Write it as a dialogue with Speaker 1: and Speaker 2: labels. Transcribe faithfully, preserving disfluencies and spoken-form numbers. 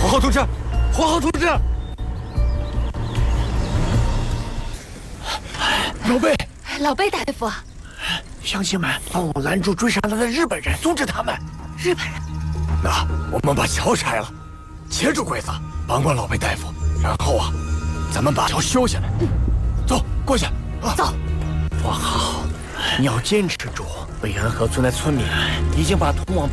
Speaker 1: 黄浩同志，黄浩同志，
Speaker 2: 老贝，
Speaker 3: 老贝大夫，
Speaker 2: 乡亲们帮我拦住追上来的日本人，阻止他们。
Speaker 3: 日本人，
Speaker 2: 那我们把桥拆了，截住鬼子，帮帮老贝大夫，然后啊，咱们把桥修下来。走，过去。啊、
Speaker 3: 走。
Speaker 2: 王浩，你要坚持住。北安河村的村民已经把通往